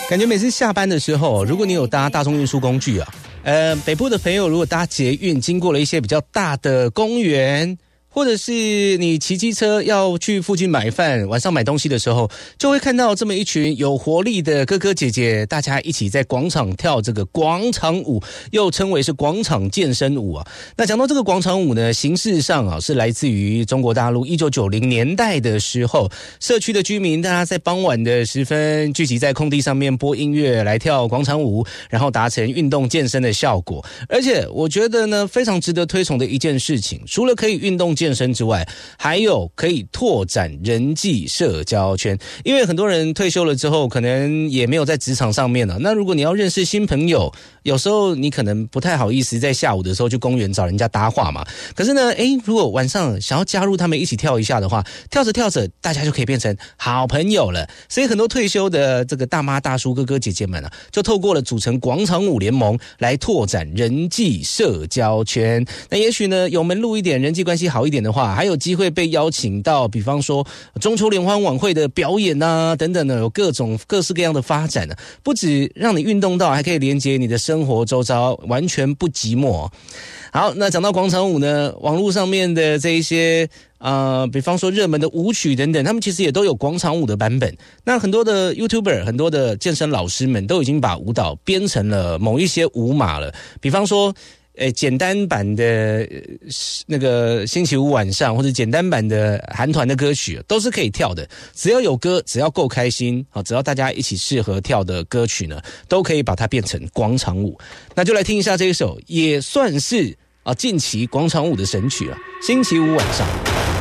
感觉每次下班的时候，如果你有搭大众运输工具啊，北部的朋友如果搭捷运经过了一些比较大的公园，或者是你骑机车要去附近买饭，晚上买东西的时候，就会看到这么一群有活力的哥哥姐姐，大家一起在广场跳这个广场舞，又称为是广场健身舞啊。那讲到这个广场舞呢，形式上啊是来自于中国大陆1990年代的时候，社区的居民大家在傍晚的时分聚集在空地上面播音乐来跳广场舞，然后达成运动健身的效果。而且我觉得呢，非常值得推崇的一件事情，除了可以运动健身之外，还有可以拓展人际社交圈。因为很多人退休了之后，可能也没有在职场上面了。那如果你要认识新朋友，有时候你可能不太好意思在下午的时候去公园找人家搭话嘛。可是呢，如果晚上想要加入他们一起跳一下的话，跳着跳着，大家就可以变成好朋友了。所以很多退休的这个大妈大叔哥哥姐姐们啊，就透过了组成广场舞联盟来拓展人际社交圈。那也许呢，有门路一点，人际关系好一点的话，还有机会被邀请到，比方说中秋联欢晚会的表演啊，等等的，有各式各样的发展啊。不止让你运动到，还可以连接你的生活周遭，完全不寂寞。好，那讲到广场舞呢，网络上面的这一些比方说热门的舞曲等等，他们其实也都有广场舞的版本。那很多的 YouTuber， 很多的健身老师们都已经把舞蹈编成了某一些舞码了，比方说简单版的那个星期五晚上，或者简单版的韩团的歌曲都是可以跳的，只要有歌，只要够开心，只要大家一起适合跳的歌曲呢，都可以把它变成广场舞。那就来听一下这一首，也算是近期广场舞的神曲了，星期五晚上。